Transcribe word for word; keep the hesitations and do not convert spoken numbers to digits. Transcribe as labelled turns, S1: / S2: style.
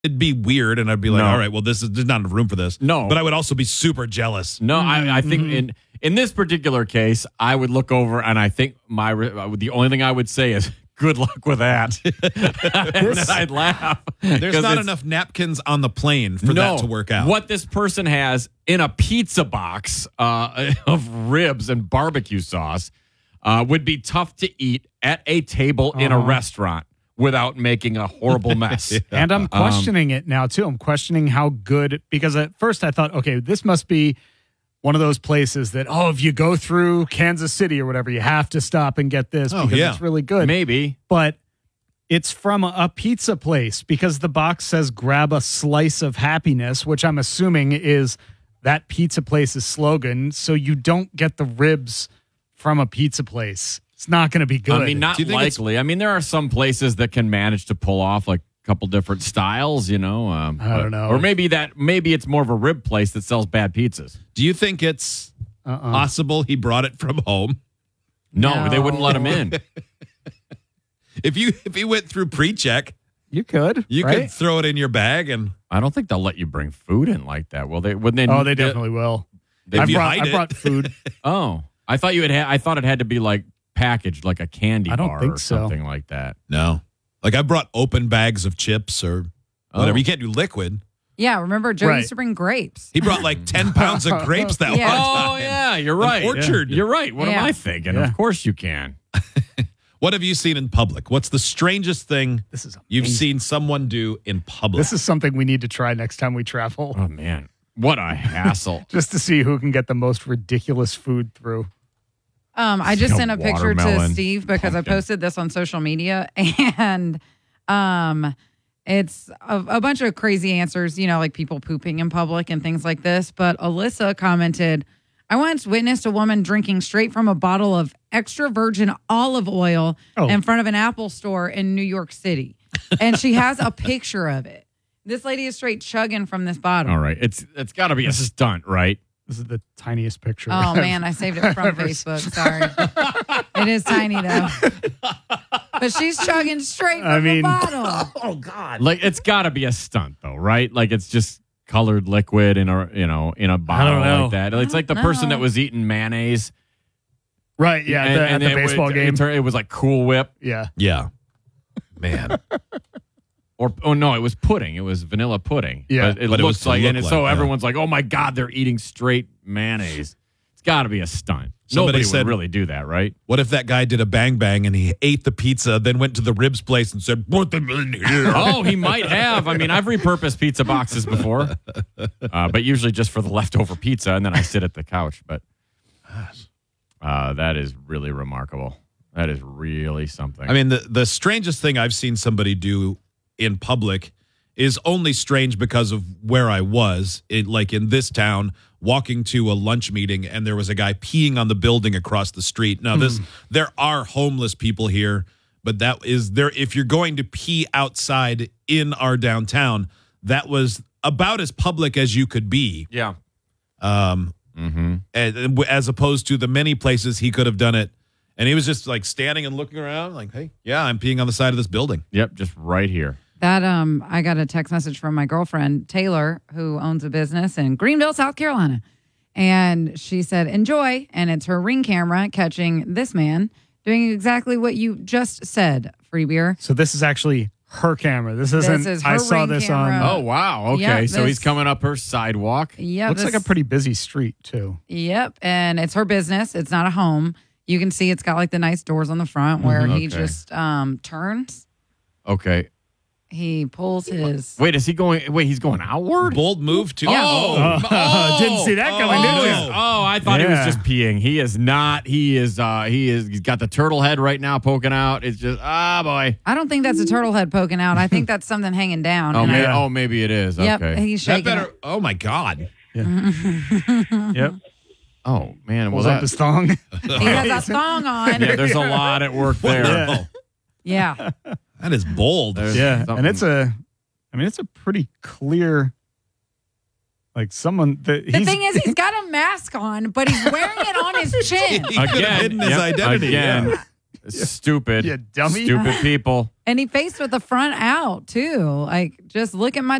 S1: it'd be weird, and I'd be like,
S2: No.
S1: all right, well, this is there's not enough room for this.
S2: No.
S1: But I would also be super jealous.
S2: No, I, I think
S3: Mm-hmm.
S2: in in this particular case, I would look over and I think my re- the only thing I would say is, good luck with that. And then I'd laugh.
S1: There's
S2: 'Cause
S1: not
S2: it's-
S1: enough napkins on the plane for
S2: no,
S1: that to work out.
S2: What this person has in a pizza box uh, of ribs and barbecue sauce uh, would be tough to eat at a table in a
S3: Uh-huh.
S2: restaurant without making a horrible mess.
S3: And
S2: Um,
S3: I'm questioning it now, too. I'm questioning how good, because at first I thought, okay, this must be one of those places that, oh, if you go through Kansas City or whatever, you have to stop and get this
S1: Oh,
S3: because
S1: yeah.
S3: it's really good.
S2: Maybe.
S3: But it's from a, a pizza place because the box says grab a slice of happiness, which I'm assuming is that pizza place's slogan. So you don't get the ribs from a pizza place. It's not going to be good.
S2: I mean, not
S1: Do you think it's-
S2: likely. I mean, there are some places that can manage to pull off like a couple different styles, you know. Um,
S3: I don't
S2: but-
S3: know.
S2: Or maybe that maybe it's more of a rib place that sells bad pizzas.
S1: Do you think it's
S3: Uh-uh.
S1: possible he brought it from home?
S2: No,
S3: No.
S2: they wouldn't let him in.
S1: If you if he went through pre-check,
S3: You could.
S1: you
S3: right?
S1: could throw it in your bag, and
S2: I don't think they'll let you bring food in like that. Will they? Wouldn't they?
S3: Oh, they definitely will.
S1: if
S3: I
S1: you
S3: brought,
S1: hide
S3: I brought
S1: it,
S3: food.
S2: Oh, I thought you had. Ha- I thought it had to be like packaged, like a candy
S3: I don't
S2: bar
S3: think
S2: or
S3: so.
S2: something like that.
S1: no. Like I brought open bags of chips or whatever.
S2: Oh.
S1: You can't do liquid.
S4: Yeah, remember Joe
S3: Right.
S4: used to bring grapes.
S1: He brought like ten pounds of grapes that
S4: Yeah.
S1: one
S2: Oh
S1: time.
S2: yeah, you're
S1: An
S2: right.
S1: orchard.
S2: You're right. What am
S4: Yeah.
S2: I thinking?
S3: Yeah.
S2: Of course you can.
S1: What have you seen in public? What's the strangest thing
S3: This is
S1: you've
S3: amazing.
S1: seen someone do in public?
S3: This is something we need to try next time we travel,
S2: Oh man, what a hassle.
S3: just to see who can get the most ridiculous food through.
S4: Um, I just
S2: A
S4: sent a picture to
S2: watermelon,
S4: Steve because
S2: pumpkin.
S4: I posted this on social media, and um, it's a, a bunch of crazy answers, you know, like people pooping in public and things like this. But Alyssa commented, I once witnessed a woman drinking straight from a bottle of extra virgin olive oil
S3: Oh.
S4: in front of an Apple store in New York City. And she has a picture of it. This lady is straight chugging from this bottle.
S2: All right, it's it's got to be a stunt, right?
S3: This is the tiniest picture.
S4: Oh,
S3: I've-
S4: man, I saved it from
S3: I've ever
S4: Facebook. Sorry. It is tiny, though. But she's chugging straight from
S3: I mean-
S4: the bottle.
S3: Oh, God.
S2: Like it's got to be a stunt, though, right? Like it's just colored liquid in a you know in a bottle
S3: know.
S2: like that. It's like the
S4: don't
S2: person
S4: know.
S2: that was eating mayonnaise.
S3: Right, yeah,
S2: and-
S3: the,
S2: and
S3: at the
S2: it
S3: baseball
S2: was-
S3: game.
S2: It, turned- it was like Cool Whip,
S3: yeah.
S1: yeah. Man.
S2: or oh no, it was pudding. It was vanilla pudding.
S3: Yeah.
S2: but it
S1: But it was
S2: looks
S1: to
S2: like,
S1: look
S2: and it's
S1: like,
S2: so
S1: yeah.
S2: everyone's like, oh my god, they're eating straight mayonnaise. It's got to be a stunt.
S1: Somebody
S2: Nobody
S1: said-
S2: would really do that, right?
S1: What if that guy did a bang bang and he ate the pizza, then went to the ribs place and said, put them in here?
S2: Oh, he might have. I mean, I've repurposed pizza boxes before, uh, but usually just for the leftover pizza, and then I sit at the couch. But uh, that is really remarkable. That is really something.
S1: I mean, the, the strangest thing I've seen somebody do in public is only strange because of where I was. It, like in this town, walking to a lunch meeting, and there was a guy peeing on the building across the street. Now, this there are homeless people here, but that is there. If you're going to pee outside in our downtown, that was about as public as you could be.
S2: yeah.
S1: Um,
S2: Mm-hmm.
S1: and, as opposed to the many places he could have done it. And he was just like standing and looking around like, hey, yeah, I'm peeing on the side of this building.
S2: Yep, just right here.
S4: That um, I got a text message from my girlfriend, Taylor, who owns a business in Greenville, South Carolina. And she said, enjoy. And it's her Ring camera catching this man doing exactly what you just said, Free Beer.
S3: So this is actually her camera. This isn't.
S4: is
S3: I
S4: her
S3: saw
S4: Ring
S3: this
S4: camera.
S3: on.
S2: Oh, wow. Okay,
S4: Yeah,
S2: so he's
S4: this-
S2: coming up her sidewalk.
S4: Yeah,
S3: Looks
S4: this-
S3: like a pretty busy street too.
S4: Yep. And it's her business. It's not a home. You can see it's got like the nice doors on the front where he
S2: Okay.
S4: just um, turns.
S2: Okay.
S4: He pulls his.
S2: Wait, is he going? Wait, he's going outward?
S1: Bold move to
S4: Yeah.
S2: Oh,
S3: Oh, didn't see that coming,
S2: oh,
S3: did
S2: oh,
S3: you?
S2: oh, I thought he was
S3: Yeah.
S2: just peeing. He is not. He is. Uh, he is. He's got the turtle head right now poking out. It's just ah boy.
S4: I don't think that's a turtle head poking out. I think that's something hanging down.
S2: Oh,
S4: And I-
S2: may,
S3: Yeah.
S2: oh, maybe it is.
S4: Yep.
S2: Okay.
S4: He's
S1: that
S4: shaking.
S1: better.
S4: it.
S1: Oh my God.
S3: Yep.
S2: Oh man. Well,
S3: Pulls up
S2: that,
S3: his thong.
S4: He has a thong on.
S2: yeah. There's a lot at work there.
S3: Yeah.
S4: Yeah.
S1: That is bold.
S2: There's
S3: Yeah,
S2: something-
S3: and it's a. I mean, it's a pretty clear. Like someone that
S4: The
S3: he's,
S4: thing is, he's got a mask on, but he's wearing it on his chin.
S1: He could have
S2: again.
S1: hidden his
S2: yep,
S1: identity.
S2: Again.
S1: Yeah.
S2: Stupid.
S3: You dummy.
S2: Stupid people.
S4: And he faced with the front out too. Like, just look at my